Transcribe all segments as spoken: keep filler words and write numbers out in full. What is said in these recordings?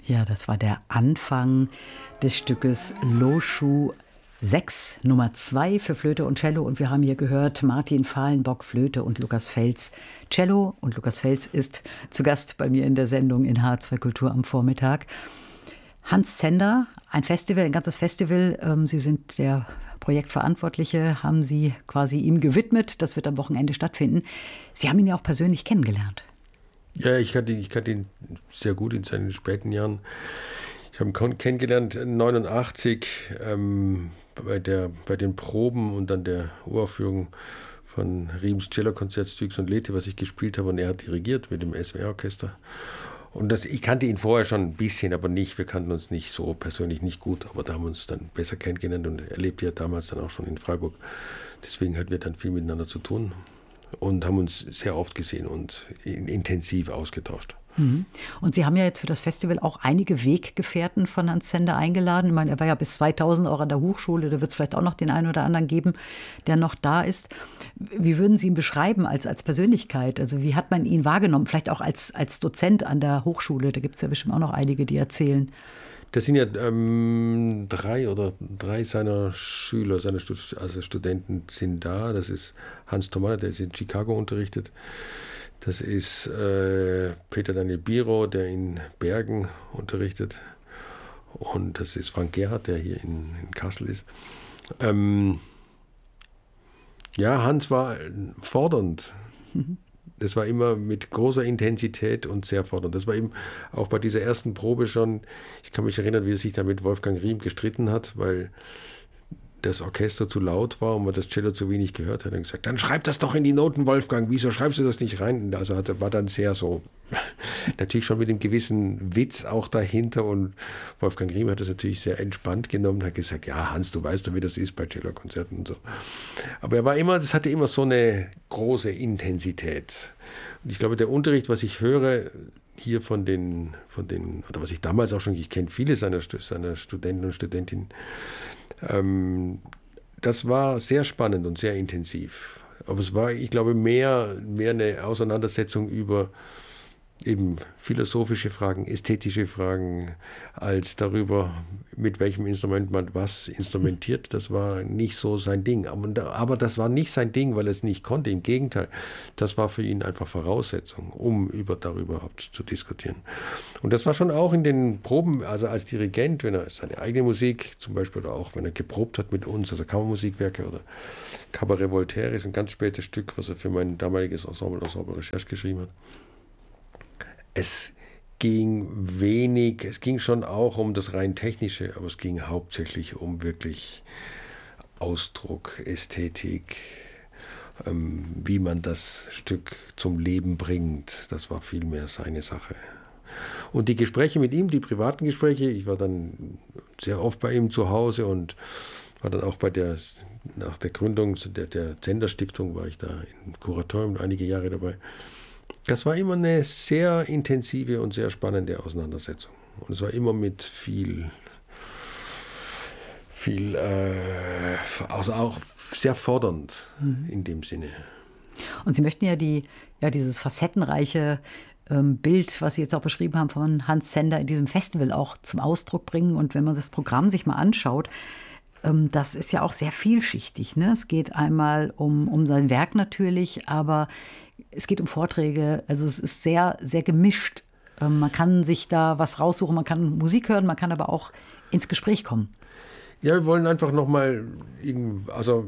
Ja, das war der Anfang des Stückes Loschuh sechs, Nummer zwei für Flöte und Cello. Und wir haben hier gehört Martin Fahlenbock, Flöte, und Lukas Felz, Cello. Und Lukas Felz ist zu Gast bei mir in der Sendung in H R zwei Kultur am Vormittag. Hans Zender, ein Festival, ein ganzes Festival. Ähm, Sie sind der Projektverantwortliche, haben Sie quasi ihm gewidmet. Das wird am Wochenende stattfinden. Sie haben ihn ja auch persönlich kennengelernt. Ja, ich kannte, ich kannte ihn sehr gut in seinen späten Jahren. Ich habe ihn kennengelernt neunundachtzig ähm, bei, der, bei den Proben und dann der Uraufführung von Riems Cellokonzert Styx und Lethe, was ich gespielt habe, und er hat dirigiert mit dem S W R-Orchester. Und das, ich kannte ihn vorher schon ein bisschen, aber nicht, wir kannten uns nicht so persönlich nicht gut, aber da haben wir uns dann besser kennengelernt, und er lebte ja damals dann auch schon in Freiburg. Deswegen hatten wir dann viel miteinander zu tun und haben uns sehr oft gesehen und intensiv ausgetauscht. Und Sie haben ja jetzt für das Festival auch einige Weggefährten von Hans Zender eingeladen. Ich meine, er war ja bis zweitausend auch an der Hochschule. Da wird es vielleicht auch noch den einen oder anderen geben, der noch da ist. Wie würden Sie ihn beschreiben als, als Persönlichkeit? Also wie hat man ihn wahrgenommen? Vielleicht auch als, als Dozent an der Hochschule. Da gibt es ja bestimmt auch noch einige, die erzählen. Das sind ja ähm, drei oder drei seiner Schüler, seine Stud- also Studenten sind da. Das ist Hans Tomalla, der ist in Chicago unterrichtet. Das ist äh, Peter Daniel Biro, der in Bergen unterrichtet. Und das ist Frank Gerhardt, der hier in, in Kassel ist. Ähm, ja, Hans war fordernd. Mhm. Das war immer mit großer Intensität und sehr fordernd. Das war eben auch bei dieser ersten Probe schon. Ich kann mich erinnern, wie er sich da mit Wolfgang Riem gestritten hat, weil das Orchester zu laut war und man das Cello zu wenig gehört hat. Er hat gesagt, dann schreib das doch in die Noten, Wolfgang. Wieso schreibst du das nicht rein? Also hat, war dann sehr so, natürlich schon mit einem gewissen Witz auch dahinter. Und Wolfgang Riem hat das natürlich sehr entspannt genommen und hat gesagt, ja, Hans, du weißt doch, wie das ist bei Cellokonzerten und so. Aber er war immer, das hatte immer so eine große Intensität. Und ich glaube, der Unterricht, was ich höre hier von den, von den, oder was ich damals auch schon, ich kenne viele seiner, seiner Studenten und Studentinnen, ähm, das war sehr spannend und sehr intensiv. Aber es war, ich glaube, mehr, mehr eine Auseinandersetzung über eben philosophische Fragen, ästhetische Fragen, als darüber, mit welchem Instrument man was instrumentiert. Das war nicht so sein Ding. Aber, aber das war nicht sein Ding, weil er es nicht konnte. Im Gegenteil, das war für ihn einfach Voraussetzung, um über, darüber überhaupt zu diskutieren. Und das war schon auch in den Proben, also als Dirigent, wenn er seine eigene Musik zum Beispiel, oder auch wenn er geprobt hat mit uns, also Kammermusikwerke oder Cabaret Voltaire ist ein ganz spätes Stück, was er für mein damaliges Ensemble, Ensemble Recherche geschrieben hat. Es ging wenig, es ging schon auch um das rein Technische, aber es ging hauptsächlich um wirklich Ausdruck, Ästhetik, ähm, wie man das Stück zum Leben bringt. Das war vielmehr seine Sache. Und die Gespräche mit ihm, die privaten Gespräche, ich war dann sehr oft bei ihm zu Hause und war dann auch bei der, nach der Gründung der, der Zender Stiftung, war ich da im Kuratorium einige Jahre dabei. Das war immer eine sehr intensive und sehr spannende Auseinandersetzung. Und es war immer mit viel, viel, äh, also auch sehr fordernd mhm. in dem Sinne. Und Sie möchten ja, die, ja dieses facettenreiche ähm, Bild, was Sie jetzt auch beschrieben haben von Hans Zender in diesem Festival auch zum Ausdruck bringen. Und wenn man das Programm sich mal anschaut, ähm, das ist ja auch sehr vielschichtig, ne? Es geht einmal um, um sein Werk natürlich, aber es geht um Vorträge, also es ist sehr, sehr gemischt. Ähm, man kann sich da was raussuchen, man kann Musik hören, man kann aber auch ins Gespräch kommen. Ja, wir wollen einfach nochmal, also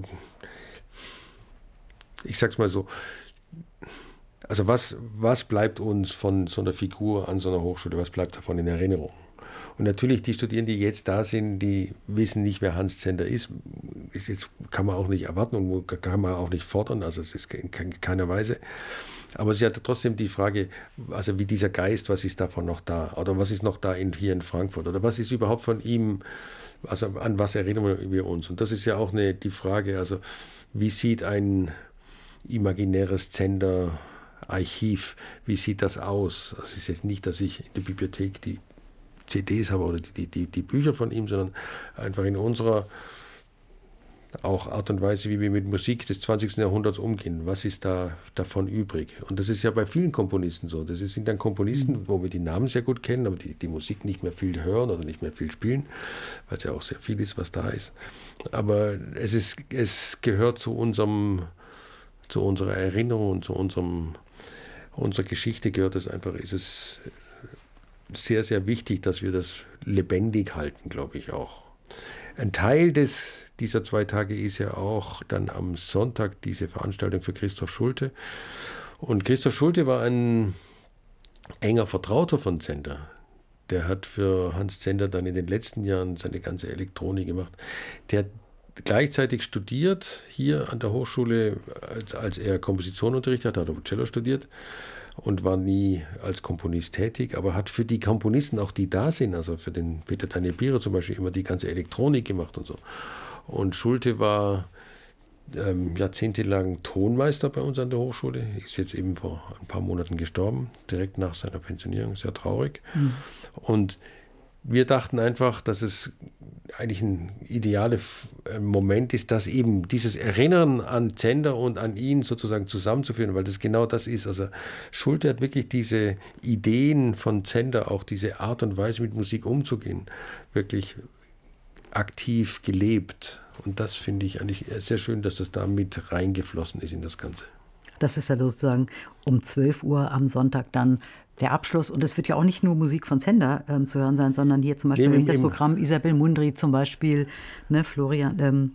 ich sag's mal so, also was, was bleibt uns von so einer Figur an so einer Hochschule, was bleibt davon in Erinnerung? Und natürlich die Studierenden, die jetzt da sind, die wissen nicht, wer Hans Zender ist. Ist jetzt, kann man auch nicht erwarten und kann man auch nicht fordern, also es ist in keiner Weise. Aber sie hatte trotzdem die Frage, also wie dieser Geist, was ist davon noch da? Oder was ist noch da in, hier in Frankfurt? Oder was ist überhaupt von ihm, also an was erinnern wir uns? Und das ist ja auch eine, die Frage, also wie sieht ein imaginäres Zender-Archiv, wie sieht das aus? Es ist jetzt nicht, dass ich in der Bibliothek die C Ds habe oder die, die, die Bücher von ihm, sondern einfach in unserer auch Art und Weise, wie wir mit Musik des zwanzigsten Jahrhunderts umgehen. Was ist da davon übrig? Und das ist ja bei vielen Komponisten so. Das sind dann Komponisten, wo wir die Namen sehr gut kennen, aber die, die Musik nicht mehr viel hören oder nicht mehr viel spielen, weil es ja auch sehr viel ist, was da ist. Aber es, ist, es gehört zu unserem, zu unserer Erinnerung und zu unserem, unserer Geschichte gehört es einfach, ist es sehr, sehr wichtig, dass wir das lebendig halten, glaube ich auch. Ein Teil des, dieser zwei Tage ist ja auch dann am Sonntag diese Veranstaltung für Christoph Schulte. Und Christoph Schulte war ein enger Vertrauter von Zender. Der hat für Hans Zender dann in den letzten Jahren seine ganze Elektronik gemacht. Der hat gleichzeitig studiert hier an der Hochschule, als, als er Komposition unterrichtet hat, hat er Cello studiert. Und war nie als Komponist tätig, aber hat für die Komponisten, auch die da sind, also für den Peter Daniel Bierer zum Beispiel, immer die ganze Elektronik gemacht und so. Und Schulte war ähm, jahrzehntelang Tonmeister bei uns an der Hochschule, ist jetzt eben vor ein paar Monaten gestorben, direkt nach seiner Pensionierung, sehr traurig. Mhm. Und wir dachten einfach, dass es eigentlich ein idealer Moment ist, dass eben dieses Erinnern an Zender und an ihn sozusagen zusammenzuführen, weil das genau das ist. Also Schulte hat wirklich diese Ideen von Zender, auch diese Art und Weise mit Musik umzugehen, wirklich aktiv gelebt. Und das finde ich eigentlich sehr schön, dass das da mit reingeflossen ist in das Ganze. Das ist ja sozusagen um zwölf Uhr am Sonntag dann der Abschluss. Und es wird ja auch nicht nur Musik von Zender ähm, zu hören sein, sondern hier zum Beispiel nee, das Programm Isabel Mundry zum Beispiel, ne, Florian ähm,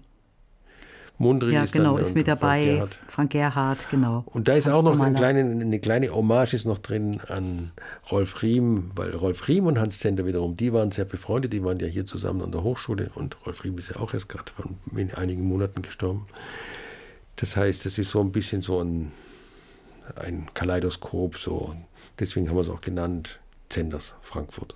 Mundry ja, ist genau, dann, ist mit dabei, Frank Gerhardt. Frank Gerhardt, genau. Und da ist Hans auch noch eine kleine, eine kleine Hommage ist noch drin an Rolf Riem, weil Rolf Riem und Hans Zender wiederum, die waren sehr befreundet, die waren ja hier zusammen an der Hochschule und Rolf Riem ist ja auch erst gerade vor einigen Monaten gestorben. Das heißt, es ist so ein bisschen so ein, ein Kaleidoskop, so. Deswegen haben wir es auch genannt, Zenders Frankfurt.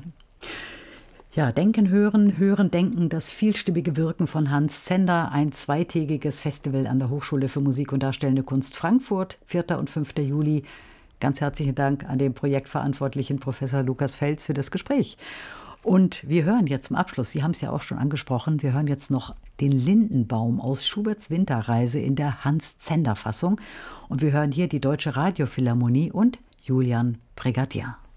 Ja, Denken, Hören, Hören, Denken, das vielstimmige Wirken von Hans Zender, ein zweitägiges Festival an der Hochschule für Musik und Darstellende Kunst Frankfurt, vierter und fünfter Juli. Ganz herzlichen Dank an den Projektverantwortlichen Professor Lukas Feltz für das Gespräch. Und wir hören jetzt zum Abschluss, Sie haben es ja auch schon angesprochen, wir hören jetzt noch den Lindenbaum aus Schuberts Winterreise in der Hans-Zender-Fassung. Und wir hören hier die Deutsche Radiophilharmonie und Julian Brigadier.